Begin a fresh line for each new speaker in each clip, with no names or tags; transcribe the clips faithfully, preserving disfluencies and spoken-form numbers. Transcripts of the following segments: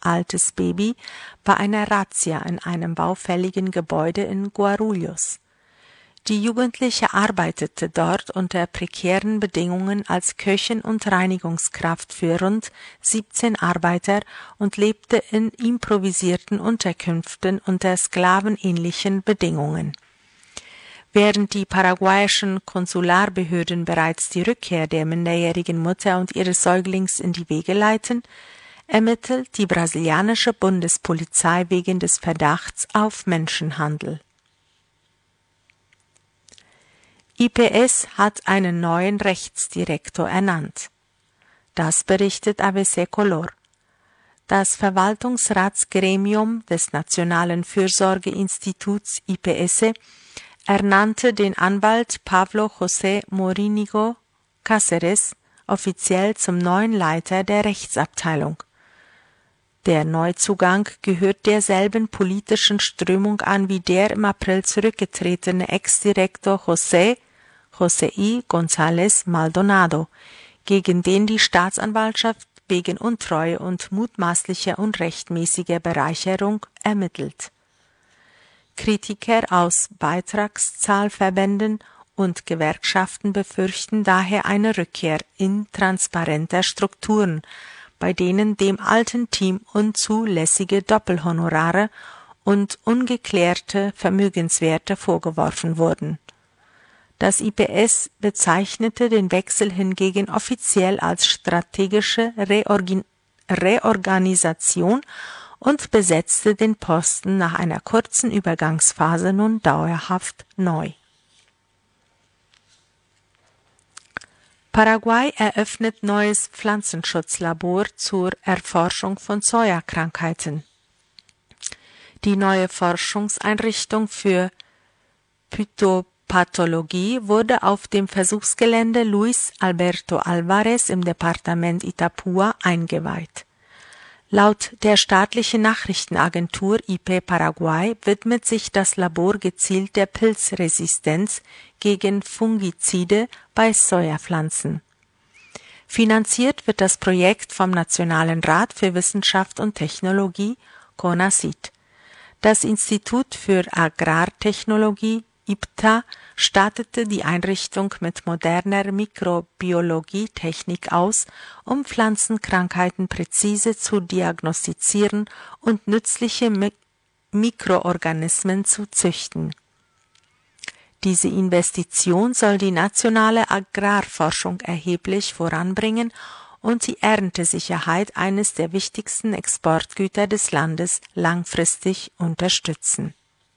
altes Baby bei einer Razzia in einem baufälligen Gebäude in Guarulhos. Die Jugendliche arbeitete dort unter prekären Bedingungen als Köchin und Reinigungskraft für rund siebzehn Arbeiter und lebte in improvisierten Unterkünften unter sklavenähnlichen Bedingungen. Während die paraguayischen Konsularbehörden bereits die Rückkehr der minderjährigen Mutter und ihres Säuglings in die Wege leiten, ermittelt die brasilianische Bundespolizei wegen des Verdachts auf Menschenhandel. I P S hat einen neuen Rechtsdirektor ernannt. Das berichtet A B C Color. Das Verwaltungsratsgremium des Nationalen Fürsorgeinstituts I P S ernannte den Anwalt Pablo José Morínigo Cáceres offiziell zum neuen Leiter der Rechtsabteilung. Der Neuzugang gehört derselben politischen Strömung an wie der im April zurückgetretene Ex-Direktor José José I. González Maldonado, gegen den die Staatsanwaltschaft wegen Untreue und mutmaßlicher unrechtmäßiger Bereicherung ermittelt. Kritiker aus Beitragszahlverbänden und Gewerkschaften befürchten daher eine Rückkehr intransparenter Strukturen, bei denen dem alten Team unzulässige Doppelhonorare und ungeklärte Vermögenswerte vorgeworfen wurden. Das I P S bezeichnete den Wechsel hingegen offiziell als strategische Reorgan- Reorganisation und besetzte den Posten nach einer kurzen Übergangsphase nun dauerhaft neu. Paraguay eröffnet neues Pflanzenschutzlabor zur Erforschung von Sojakrankheiten. Die neue Forschungseinrichtung für Phytopathologie wurde auf dem Versuchsgelände Luis Alberto Álvarez im Departement Itapúa eingeweiht. Laut der staatlichen Nachrichtenagentur I P Paraguay widmet sich das Labor gezielt der Pilzresistenz gegen Fungizide bei Sojapflanzen. Finanziert wird das Projekt vom Nationalen Rat für Wissenschaft und Technologie CONACYT. Das Institut für Agrartechnologie I P T A stattete die Einrichtung mit moderner Mikrobiologietechnik aus, um Pflanzenkrankheiten präzise zu diagnostizieren und nützliche Mi- Mikroorganismen zu züchten. Diese Investition soll die nationale Agrarforschung erheblich voranbringen und die Erntesicherheit eines der wichtigsten Exportgüter des Landes langfristig unterstützen.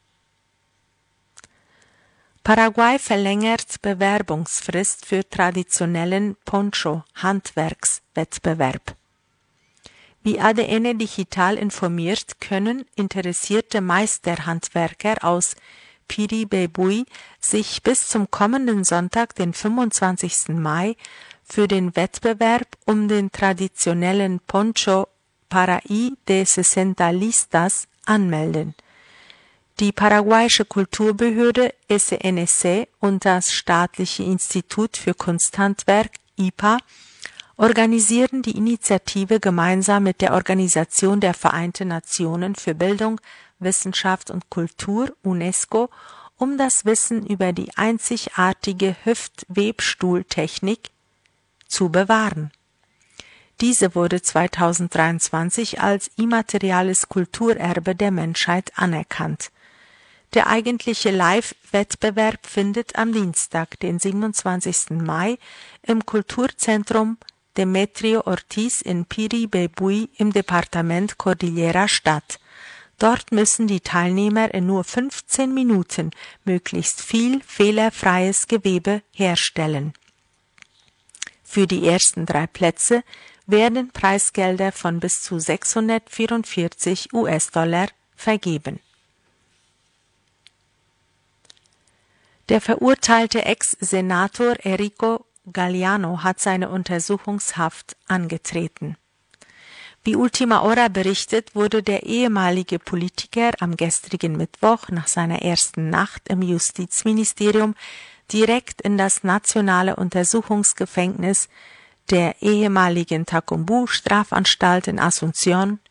Paraguay verlängert Bewerbungsfrist für traditionellen Poncho-Handwerkswettbewerb. Wie A D N Digital informiert, können interessierte Meisterhandwerker aus Piribebui sich bis zum kommenden Sonntag, den fünfundzwanzigsten Mai, für den Wettbewerb um den traditionellen Poncho Paraí de sesenta Listas anmelden. Die paraguayische Kulturbehörde S N C und das Staatliche Institut für Kunsthandwerk I P A organisieren die Initiative gemeinsam mit der Organisation der Vereinten Nationen für Bildung, Wissenschaft und Kultur UNESCO, um das Wissen über die einzigartige Hüftwebstuhltechnik zu bewahren. Diese wurde zweitausenddreiundzwanzig als immaterielles Kulturerbe der Menschheit anerkannt. Der eigentliche Live-Wettbewerb findet am Dienstag, den siebenundzwanzigsten Mai, im Kulturzentrum Demetrio Ortiz in Piribebui im Departement Cordillera statt. Dort müssen die Teilnehmer in nur fünfzehn Minuten möglichst viel fehlerfreies Gewebe herstellen. Für die ersten drei Plätze werden Preisgelder von bis zu sechshundertvierundvierzig US-Dollar vergeben. Der verurteilte Ex-Senator Enrico Galliano hat seine Untersuchungshaft angetreten. Wie Ultima Hora berichtet, wurde der ehemalige Politiker am gestrigen Mittwoch nach seiner ersten Nacht im Justizministerium direkt in das nationale Untersuchungsgefängnis der ehemaligen Tacumbú-Strafanstalt in Asunción